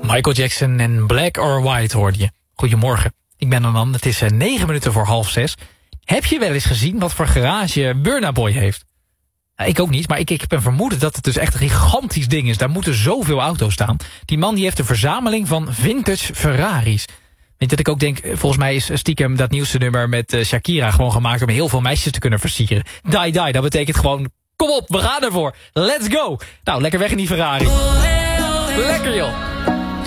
Michael Jackson en Black or White hoorde je. Goedemorgen, ik ben Anan. Het is 9 minuten voor 5:30. Heb je wel eens gezien wat voor garage Burna Boy heeft? Nou, ik ook niet, maar ik heb een vermoeden dat het dus echt een gigantisch ding is. Daar moeten zoveel auto's staan. Die man die heeft een verzameling van vintage Ferraris. Weet je dat ik ook denk, volgens mij is stiekem dat nieuwste nummer met Shakira gewoon gemaakt om heel veel meisjes te kunnen versieren. Die, dat betekent gewoon, kom op, we gaan ervoor. Let's go. Nou, lekker weg in die Ferrari. Lekker joh.